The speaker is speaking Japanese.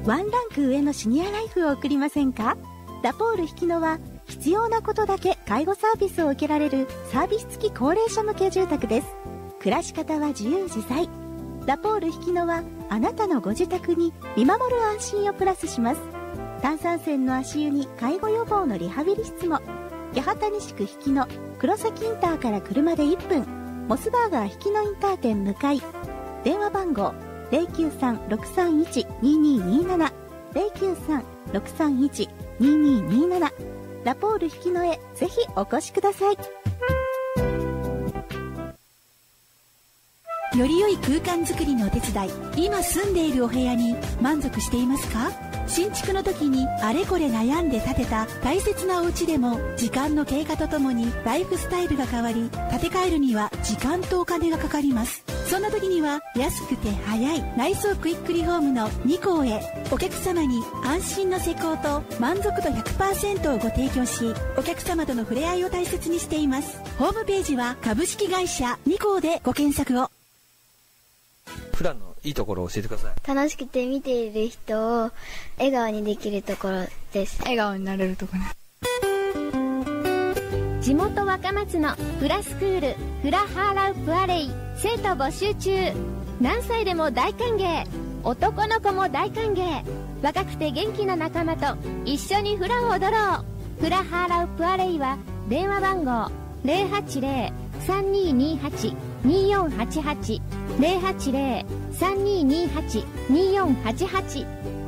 ワンランク上のシニアライフを送りませんか？ラポール日野は必要なことだけ介護サービスを受けられるサービス付き高齢者向け住宅です。暮らし方は自由自在。ラポール日野はあなたのご自宅に見守る安心をプラスします。炭酸泉の足湯に介護予防のリハビリ室も。八幡西区日野黒崎インターから車で1分、モスバーガー日野インター店向かい。電話番号 093-631-2227 093-631-2227。ラポール日野へぜひお越しください。 より良い空間づくりのお手伝い、今住んでいるお部屋に満足していますか？新築の時にあれこれ悩んで建てた大切なお家でも、時間の経過とともにライフスタイルが変わり、建て替えるには時間とお金がかかります。そんな時には安くて早い内装クイックリフォームの2項へ、お客様に安心の施工と満足度 100% をご提供し、お客様との触れ合いを大切にしています。ホームページは株式会社2項でご検索を。 普段のいいところを教えてください。 楽しくて見ている人を笑顔にできるところです。 笑顔になれるところ。 地元若松のフラスクールフラハーラウプアレイ、生徒募集中。何歳でも大歓迎、男の子も大歓迎。若くて元気な仲間と一緒にフラを踊ろう。フラハーラウプアレイは電話番号 080-3228-2488 080-3228-2488